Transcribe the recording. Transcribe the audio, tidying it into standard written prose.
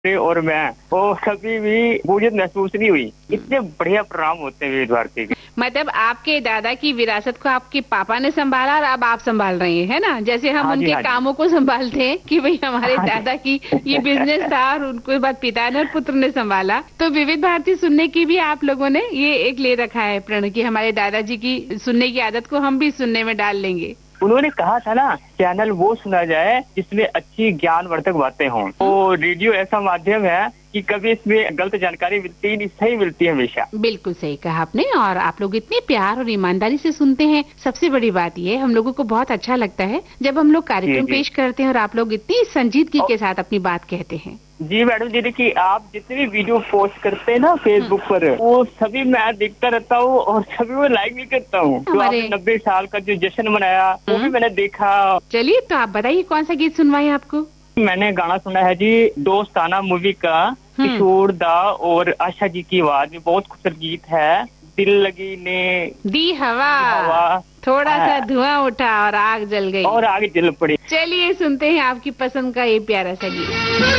और मैं वो कभी भी बोझियत महसूस नहीं हुई। इतने बढ़िया प्रोग्राम होते हैं विविध भारती के। मतलब आपके दादा की विरासत को आपके पापा ने संभाला और अब आप संभाल रहे हैं, है ना? जैसे हम उनके कामों को संभालते हैं कि भाई हमारे दादा की ये बिजनेस था और उनको बाद पिता ने और पुत्र ने संभाला, तो विविध भारती सुनने की भी आप लोगों ने ये एक ले रखा है प्रण की हमारे दादाजी की सुनने की आदत को हम भी सुनने में डाल लेंगे। उन्होंने कहा था ना, चैनल वो सुना जाए जिसमें अच्छी ज्ञानवर्धक बातें हों। तो रेडियो ऐसा माध्यम है कि कभी इसमें गलत जानकारी मिलती नहीं, सही मिलती है हमेशा। बिल्कुल सही कहा आपने। और आप लोग इतने प्यार और ईमानदारी से सुनते हैं। सबसे बड़ी बात ये, हम लोगों को बहुत अच्छा लगता है जब हम लोग कार्यक्रम पेश करते हैं और आप लोग इतनी संजीदगी के साथ अपनी बात कहते हैं। जी मैडम जी, देखिए आप जितने भी वीडियो पोस्ट करते हैं ना फेसबुक पर, वो सभी मैं देखता रहता हूँ और सभी वो लाइक भी करता हूँ। तो आपने 90 साल का जो जश्न मनाया वो भी मैंने देखा। चलिए तो आप बताइए कौन सा गीत सुनवाए आपको? मैंने गाना सुना है जी दोस्ताना मूवी का, किशोर दा और आशा जी की आवाज में, बहुत खूबसूरत गीत है। दिल लगी ने दी हवा, थोड़ा सा धुआं उठा और आग जल गई और आग जल पड़ी। चलिए सुनते हैं आपकी पसंद का ये प्यारा सा गीत।